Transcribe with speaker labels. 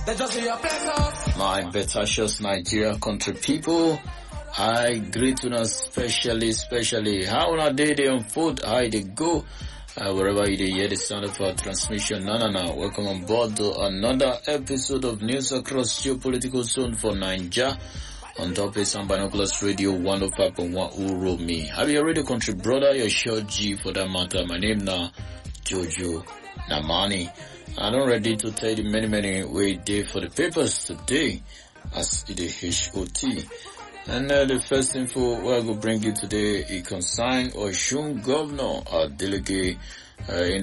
Speaker 1: My Betashos Nigeria country people, I greet you especially how on a day they unfold, how they go, wherever you hear the sound of our transmission. No. Welcome on board to another episode of News Across Geopolitical Zone for Nigeria on top of Some Binoculars Radio 105.1 Uromi. Have you already country brother, your short G for that matter? My name now, Jojo Namani. I'm ready to tell you many way day for the papers today as it is HOT. And the first info we're going to bring you today is concerning Osun Governor, our delegate in